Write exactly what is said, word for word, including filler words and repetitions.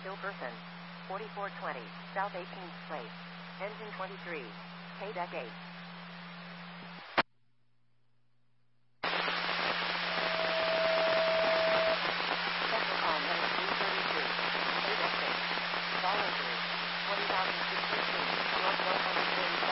Kilperson. forty-four twenty, South eighteenth Place. Engine twenty-three. K-Deck eight.